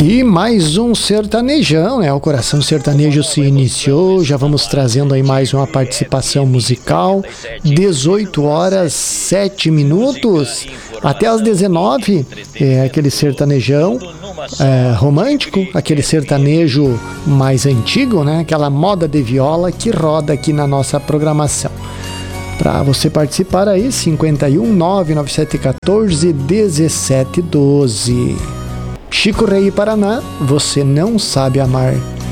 E mais um sertanejão, né? O Coração Sertanejo se iniciou, já vamos trazendo aí mais uma participação musical, 18 horas 7 minutos, até as 19, aquele sertanejão romântico, aquele sertanejo mais antigo, né? Aquela moda de viola que roda aqui na nossa programação. Para você participar aí, 51 99714 1712. Chico Rei Paraná, você não sabe amar.